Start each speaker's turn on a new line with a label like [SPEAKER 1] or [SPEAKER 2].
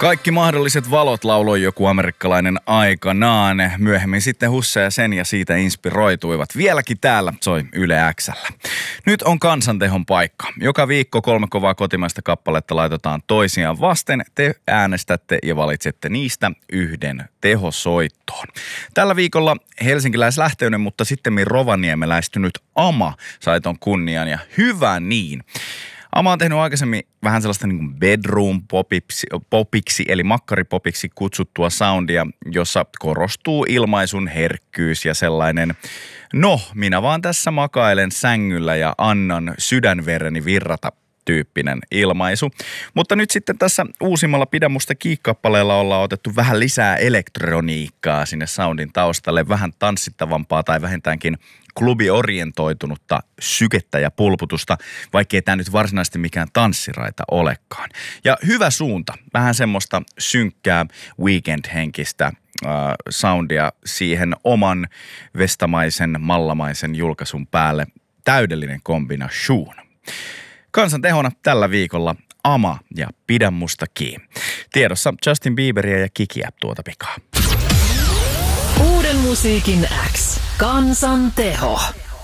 [SPEAKER 1] Kaikki mahdolliset valot lauloi joku amerikkalainen aikanaan. Myöhemmin sitten Husse ja Sen ja siitä inspiroituivat. Vieläkin täällä soi Yle X:llä. Nyt on kansantehon paikka. Joka viikko 3 kovaa kotimaista kappaletta laitetaan toisiaan vasten. Te äänestätte ja valitsette niistä yhden tehosoittoon. Tällä viikolla helsinkiläislähtöinen, mutta sittemmin rovaniemeläistynyt Ama sai ton kunnian ja hyvä niin. Ama on tehnyt aikaisemmin vähän sellaista niin kuin bedroom-popiksi, eli makkaripopiksi kutsuttua soundia, jossa korostuu ilmaisun herkkyys ja sellainen, minä vaan tässä makailen sängyllä ja annan sydänvereni virrata tyyppinen ilmaisu. Mutta nyt sitten tässä uusimmalla Pidä musta -kappaleella ollaan otettu vähän lisää elektroniikkaa sinne soundin taustalle, vähän tanssittavampaa tai vähintäänkin klubiorientoitunutta sykettä ja pulputusta, vaikkei tämä nyt varsinaisesti mikään tanssiraita olekaan. Ja hyvä suunta, vähän semmoista synkkää weekend-henkistä soundia siihen oman vestamaisen, mallamaisen julkaisun päälle. Täydellinen kombination. Kansantehona tällä viikolla Ama ja Pidä musta kiinni. Tiedossa Justin Bieberia ja Kikiä tuota pikaa.
[SPEAKER 2] Uuden musiikin X. Kansanteho.